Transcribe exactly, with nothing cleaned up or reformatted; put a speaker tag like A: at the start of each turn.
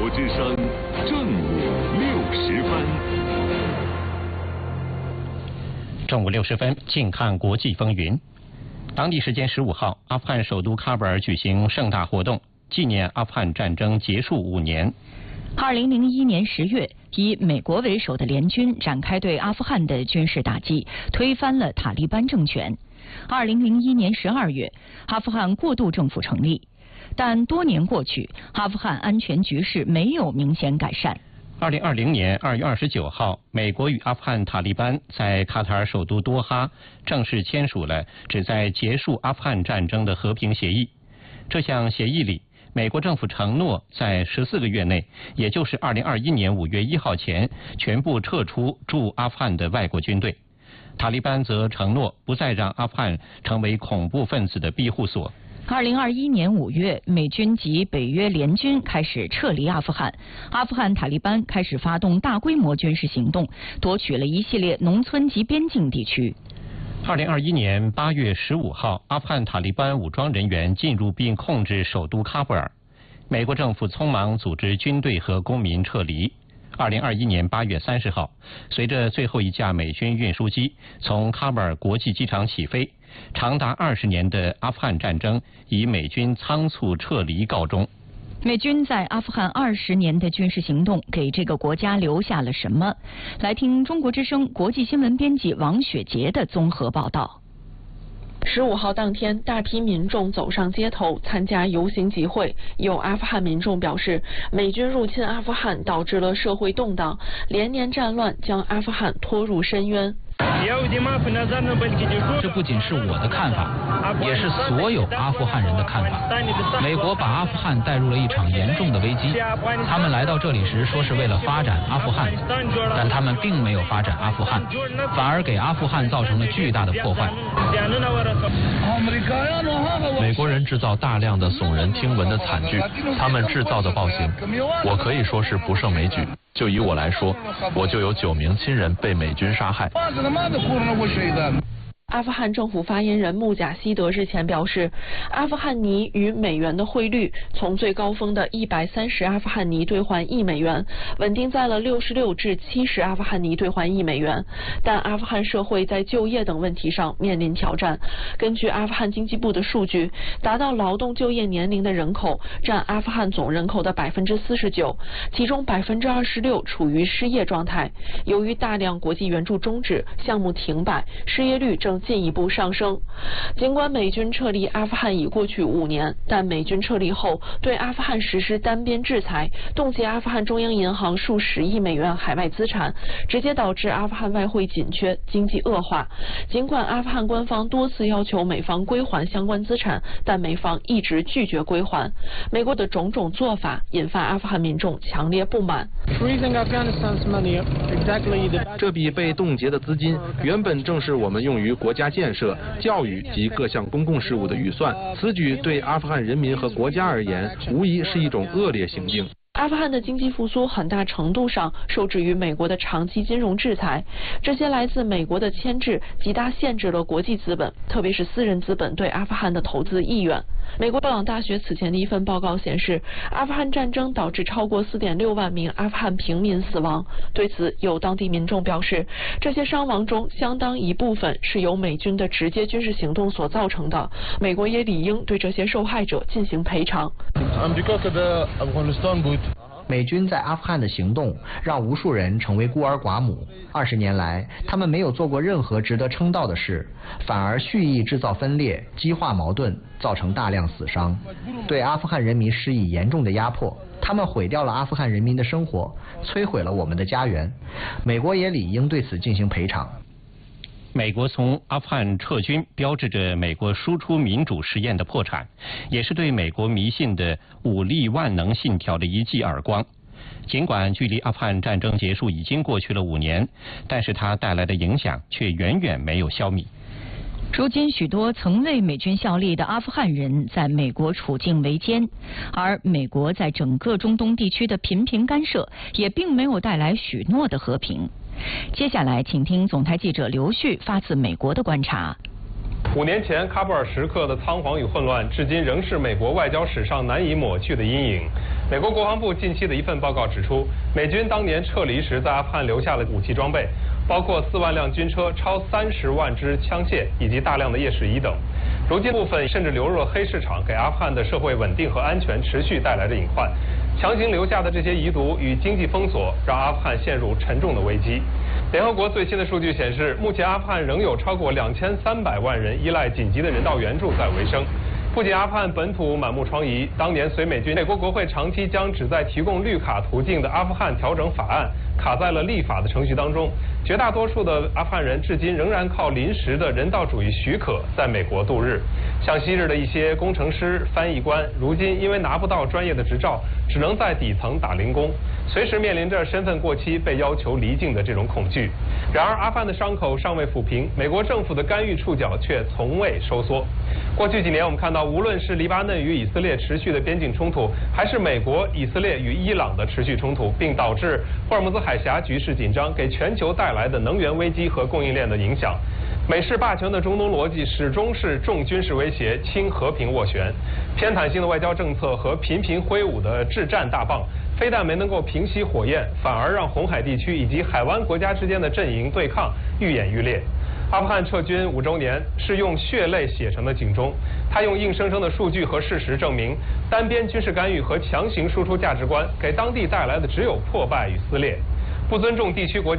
A: 之声正午六时分。
B: 正午六十分，静看国际风云。当地时间十五号，阿富汗首都喀布尔举行盛大活动，纪念阿富汗战争结束五年。
C: 二零零一年十月，以美国为首的联军展开对阿富汗的军事打击，推翻了塔利班政权。二零零一年十二月，阿富汗过渡政府成立。但多年过去，阿富汗安全局势没有明显改善。
B: 二零二零年二月二十九号，美国与阿富汗塔利班在卡塔尔首都多哈正式签署了旨在结束阿富汗战争的和平协议。这项协议里，美国政府承诺在十四个月内，也就是二零二一年五月一号前，全部撤出驻阿富汗的外国军队。塔利班则承诺不再让阿富汗成为恐怖分子的庇护所。
C: 二零二一年五月，美军及北约联军开始撤离阿富汗，阿富汗塔利班开始发动大规模军事行动，夺取了一系列农村及边境地区。
B: 二零二一年八月十五号，阿富汗塔利班武装人员进入并控制首都喀布尔，美国政府匆忙组织军队和公民撤离。二零二一年八月三十号，随着最后一架美军运输机从喀布尔国际机场起飞，长达二十年的阿富汗战争以美军仓促撤离告终。
C: 美军在阿富汗二十年的军事行动给这个国家留下了什么？来听中国之声国际新闻编辑王雪杰的综合报道。
D: 十五号当天，大批民众走上街头参加游行集会。有阿富汗民众表示，美军入侵阿富汗导致了社会动荡，连年战乱将阿富汗拖入深渊。
E: 这不仅是我的看法，也是所有阿富汗人的看法。美国把阿富汗带入了一场严重的危机。他们来到这里时说是为了发展阿富汗，但他们并没有发展阿富汗，反而给阿富汗造成了巨大的破坏。
F: 美国人制造大量的耸人听闻的惨剧，他们制造的暴行，我可以说是不胜枚举。就以我来说，我就有九名亲人被美军杀害。
D: 阿富汗政府发言人穆贾希德日前表示，阿富汗尼与美元的汇率从最高峰的一百三十阿富汗尼兑换一美元，稳定在了六十六至七十阿富汗尼兑换一美元。但阿富汗社会在就业等问题上面临挑战。根据阿富汗经济部的数据，达到劳动就业年龄的人口占阿富汗总人口的百分之四十九，其中百分之二十六处于失业状态。由于大量国际援助终止，项目停摆，失业率正进一步上升。尽管美军撤离阿富汗已过去五年，但美军撤离后对阿富汗实施单边制裁，冻结阿富汗中央银行数十亿美元海外资产，直接导致阿富汗外汇紧缺，经济恶化。尽管阿富汗官方多次要求美方归还相关资产，但美方一直拒绝归还。美国的种种做法引发阿富汗民众强烈不满。
F: 这笔被冻结的资金原本正是我们用于国家建设、教育及各项公共事务的预算，此举对阿富汗人民和国家而言，无疑是一种恶劣行径。
D: 阿富汗的经济复苏很大程度上受制于美国的长期金融制裁，这些来自美国的牵制极大限制了国际资本，特别是私人资本对阿富汗的投资意愿。美国布朗大学此前的一份报告显示，阿富汗战争导致超过 四点六万名阿富汗平民死亡。对此，有当地民众表示，这些伤亡中相当一部分是由美军的直接军事行动所造成的，美国也理应对这些受害者进行赔偿。
G: 美军在阿富汗的行动让无数人成为孤儿寡母。二十年来，他们没有做过任何值得称道的事，反而蓄意制造分裂，激化矛盾，造成大量死伤，对阿富汗人民施以严重的压迫。他们毁掉了阿富汗人民的生活，摧毁了我们的家园。美国也理应对此进行赔偿。
B: 美国从阿富汗撤军，标志着美国输出民主实验的破产，也是对美国迷信的武力万能信条的一记耳光。尽管距离阿富汗战争结束已经过去了五年，但是它带来的影响却远远没有消弭。
C: 如今，许多曾为美军效力的阿富汗人在美国处境维艰，而美国在整个中东地区的频频干涉，也并没有带来许诺的和平。接下来，请听总台记者刘旭发自美国的观察。
H: 五年前喀布尔时刻的仓皇与混乱，至今仍是美国外交史上难以抹去的阴影。美国国防部近期的一份报告指出，美军当年撤离时在阿富汗留下了武器装备，包括四万辆军车、超三十万支枪械以及大量的夜视仪等。如今部分甚至流入了黑市场，给阿富汗的社会稳定和安全持续带来着隐患。强行留下的这些遗毒与经济封锁，让阿富汗陷入沉重的危机。联合国最新的数据显示，目前阿富汗仍有超过两千三百万人依赖紧急的人道援助在维生。不仅阿富汗本土满目疮痍，当年随美军，美国国会长期将旨在提供绿卡途径的阿富汗调整法案卡在了立法的程序当中。绝大多数的阿富汗人至今仍然靠临时的人道主义许可在美国度日。像昔日的一些工程师、翻译官，如今因为拿不到专业的执照，只能在底层打零工，随时面临着身份过期被要求离境的这种恐惧。然而，阿富汗的伤口尚未抚平，美国政府的干预触角却从未收缩。过去几年，我们看到，无论是黎巴嫩与以色列持续的边境冲突，还是美国、以色列与伊朗的持续冲突，并导致霍尔木兹海峡局势紧张，给全球带来的能源危机和供应链的影响。美式霸权的中东逻辑始终是重军事威胁，轻和平斡旋。偏袒性的外交政策和频频挥舞的制战大棒，非但没能够平息火焰，反而让红海地区以及海湾国家之间的阵营对抗愈演愈烈。阿富汗撤军五周年是用血泪写成的警钟，它用硬生生的数据和事实证明，单边军事干预和强行输出价值观给当地带来的只有破败与撕裂。不尊重地区国家